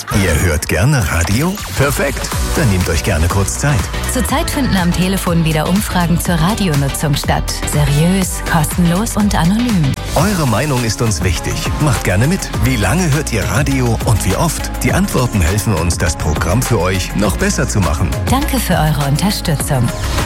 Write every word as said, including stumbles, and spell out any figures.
aus. Ihr hört gerne Radio? Perfekt, dann nehmt euch gerne kurz Zeit. Zurzeit finden am Telefon wieder Umfragen zur Radionutzung statt. Seriös, kostenlos und anonym. Eure Meinung ist uns wichtig. Macht gerne mit. Wie lange hört ihr Radio und wie oft? Die Antworten helfen uns, das Programm für euch noch besser zu machen. Danke für eure Unterstützung.